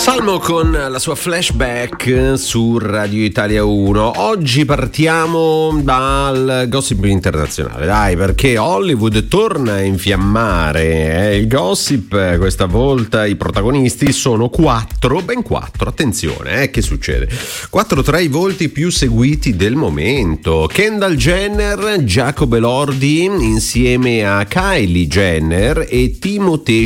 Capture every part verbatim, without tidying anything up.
Salmo con la sua Flashback su Radio Italia uno. Oggi partiamo dal gossip internazionale, dai, perché Hollywood torna a infiammare eh, il gossip. Questa volta i protagonisti sono quattro, ben quattro, attenzione, eh, che succede? Quattro tra i volti più seguiti del momento. Kendall Jenner, Jacob Elordi insieme a Kylie Jenner e Timothée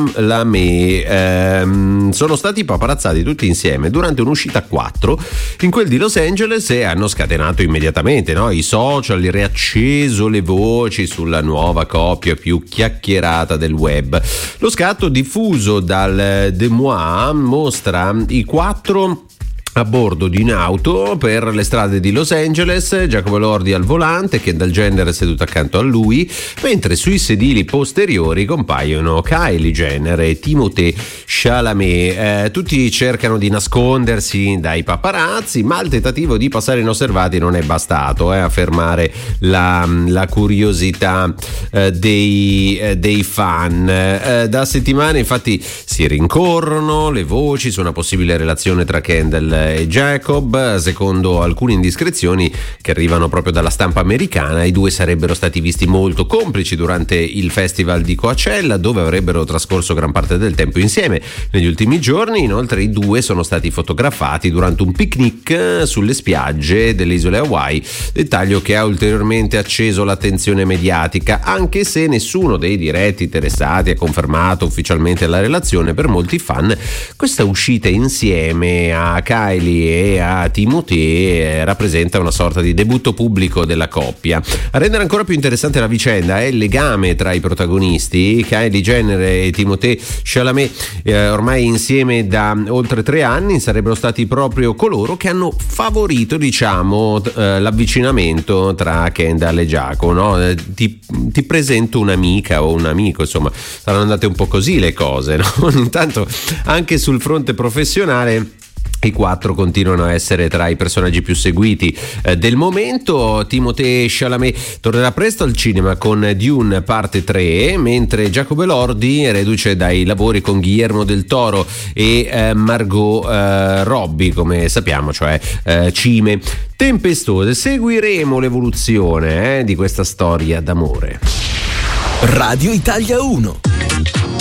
Chalamet ehm, sono stati paparazzati tutti insieme durante un'uscita a quattro in quel di Los Angeles e hanno scatenato immediatamente, no? I social, riacceso le voci sulla nuova coppia più chiacchierata del web. Lo scatto diffuso dal The Moi mostra i quattro a bordo di un'auto per le strade di Los Angeles, Jacob Elordi al volante, Kendall Jenner seduta accanto a lui, mentre sui sedili posteriori compaiono Kylie Jenner e Timothée Chalamet. Eh, tutti cercano di nascondersi dai paparazzi, ma il tentativo di passare inosservati non è bastato eh, a fermare la, la curiosità eh, dei, eh, dei fan. Eh, da settimane infatti si rincorrono le voci su una possibile relazione tra Kendall e Jacob. Secondo alcune indiscrezioni che arrivano proprio dalla stampa americana, i due sarebbero stati visti molto complici durante il festival di Coachella, dove avrebbero trascorso gran parte del tempo insieme. Negli ultimi giorni inoltre i due sono stati fotografati durante un picnic sulle spiagge delle isole Hawaii, dettaglio che ha ulteriormente acceso l'attenzione mediatica, anche se nessuno dei diretti interessati ha confermato ufficialmente la relazione. Per molti fan questa uscita insieme a Kylie e a Timothée rappresenta una sorta di debutto pubblico della coppia. A rendere ancora più interessante la vicenda è il legame tra i protagonisti. Kylie Jenner e Timothée Chalamet, eh, ormai insieme da oltre tre anni, sarebbero stati proprio coloro che hanno favorito, diciamo, eh, l'avvicinamento tra Kendall e Jacob, no? Eh, ti, ti presento un'amica o un amico, insomma, saranno andate un po' così le cose, no? Intanto anche sul fronte professionale i quattro continuano a essere tra i personaggi più seguiti eh, del momento. Timothée Chalamet tornerà presto al cinema con Dune parte tre, mentre Jacob Elordi, reduce dai lavori con Guillermo del Toro e eh, Margot eh, Robbie, come sappiamo, cioè eh, cime tempestose. Seguiremo l'evoluzione eh, di questa storia d'amore. Radio Italia uno.